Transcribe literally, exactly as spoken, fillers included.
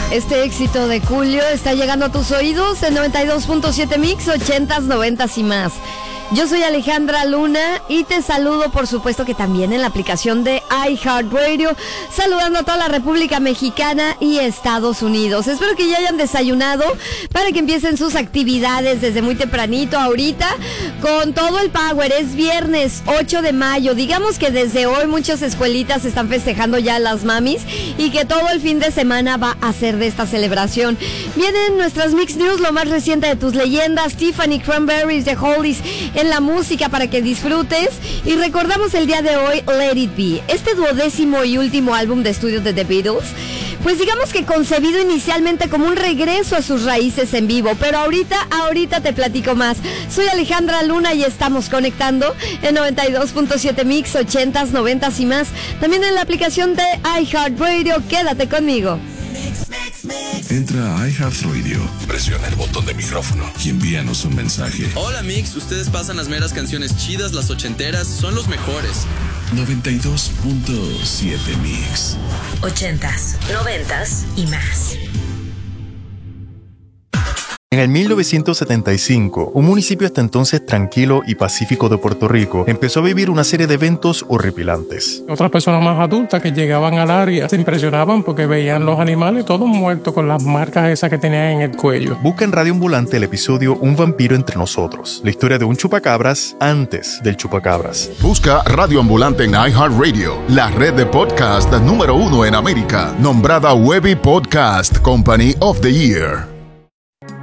Este éxito de Julio está llegando a tus oídos en noventa y dos punto siete Mix, ochentas, noventas y más. Yo soy Alejandra Luna y te saludo, por supuesto que también en la aplicación de iHeartRadio, saludando a toda la República Mexicana y Estados Unidos. Espero que ya hayan desayunado para que empiecen sus actividades desde muy tempranito ahorita con todo el power. Es viernes ocho de mayo, digamos que desde hoy muchas escuelitas están festejando ya a las mamis y que todo el fin de semana va a ser de esta celebración. Vienen nuestras Mix News, lo más reciente de tus leyendas, Tiffany Cranberries, The Hollies en la música para que disfrutes, y recordamos el día de hoy Let It Be, este duodécimo y último álbum de estudio de The Beatles, pues digamos que concebido inicialmente como un regreso a sus raíces en vivo, pero ahorita, ahorita te platico más. Soy Alejandra Luna y estamos conectando en noventa y dos punto siete Mix, ochentas, noventas y más, también en la aplicación de iHeartRadio. Quédate conmigo. Entra a iHeartRadio, presiona el botón de micrófono y envíanos un mensaje. Hola Mix, ustedes pasan las meras canciones chidas, las ochenteras, son los mejores. noventa y dos punto siete Mix. Ochentas, noventas y más. En el mil novecientos setenta y cinco, un municipio hasta entonces tranquilo y pacífico de Puerto Rico empezó a vivir una serie de eventos horripilantes. Otras personas más adultas que llegaban al área se impresionaban porque veían los animales todos muertos con las marcas esas que tenían en el cuello. Busca en Radio Ambulante el episodio Un vampiro entre nosotros, la historia de un chupacabras antes del chupacabras. Busca Radio Ambulante en iHeartRadio, la red de podcast número uno en América, nombrada Webby Podcast Company of the Year.